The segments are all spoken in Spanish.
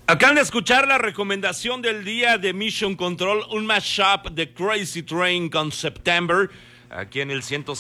Acaban de escuchar la recomendación del día de Mission Control, un mashup de Crazy Train con September, aquí en el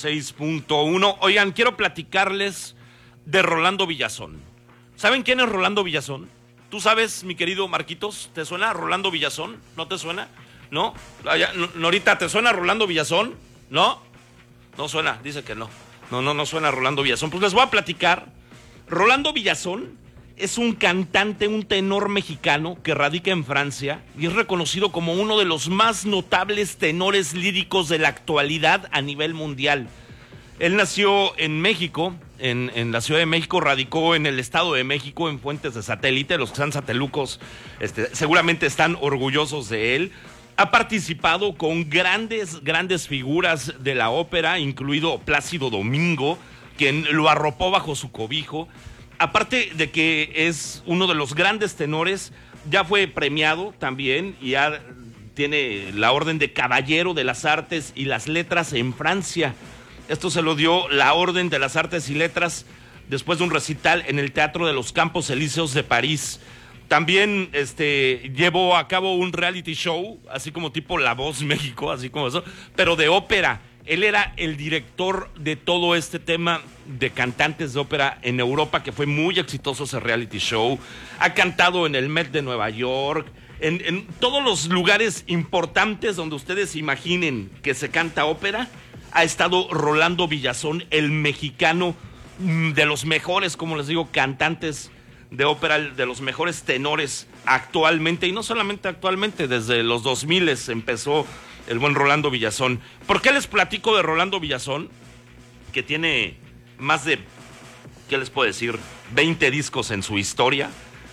106.1. Oigan, quiero platicarles de Rolando Villazón. ¿Saben quién es Rolando Villazón? ¿Tú sabes, mi querido Marquitos? ¿Te suena Rolando Villazón? ¿No te suena? ¿No? Norita, ¿te suena Rolando Villazón? ¿No? No suena, dice que no. No suena Rolando Villazón. Pues les voy a platicar. Rolando Villazón es un cantante, un tenor mexicano que radica en Francia y es reconocido como uno de los más notables tenores líricos de la actualidad a nivel mundial. Él nació en México, en la Ciudad de México, radicó en el Estado de México, en Fuentes de Satélite. Los que sean satelucos seguramente están orgullosos de él. Ha participado con grandes figuras de la ópera, incluido Plácido Domingo, quien lo arropó bajo su cobijo. Aparte de que es uno de los grandes tenores, ya fue premiado también y ya tiene la Orden de Caballero de las Artes y las Letras en Francia. Esto se lo dio la Orden de las Artes y Letras después de un recital en el Teatro de los Campos Elíseos de París. También llevó a cabo un reality show, así como tipo La Voz México, así como eso, pero de ópera. Él era el director de todo este tema de cantantes de ópera en Europa, que fue muy exitoso ese reality show. Ha cantado en el Met de Nueva York, en todos los lugares importantes donde ustedes imaginen que se canta ópera. Ha estado Rolando Villazón, el mexicano de los mejores, como les digo, cantantes de ópera, de los mejores tenores actualmente, y no solamente actualmente, desde los 2000 empezó el buen Rolando Villazón. ¿Por qué les platico de Rolando Villazón? Que tiene más de, ¿qué les puedo decir?, 20 discos en su historia.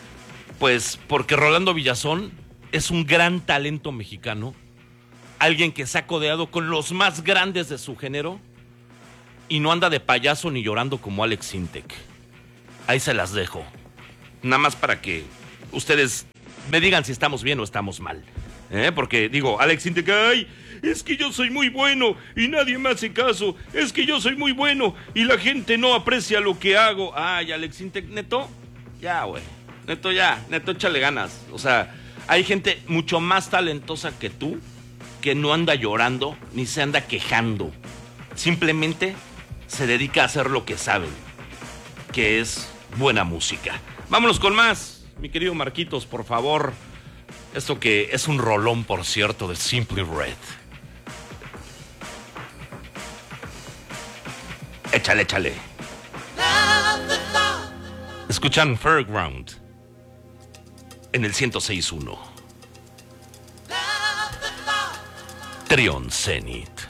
Pues porque Rolando Villazón es un gran talento mexicano, alguien que se ha codeado con los más grandes de su género y no anda de payaso ni llorando como Alex Sintek. Ahí se las dejo. Nada más para que ustedes me digan si estamos bien o estamos mal. Porque digo, Alex Sintek, ay, es que yo soy muy bueno y nadie me hace caso. Es que yo soy muy bueno y la gente no aprecia lo que hago. Ay, Alex Sintek, neto, ya, güey. Neto, échale ganas. O sea, hay gente mucho más talentosa que tú que no anda llorando ni se anda quejando. Simplemente se dedica a hacer lo que saben, que es buena música. Vámonos con más, mi querido Marquitos, por favor. Esto que es un rolón, por cierto, de Simply Red. Échale. Escuchan Fairground en el 106.1. Trion Zenith.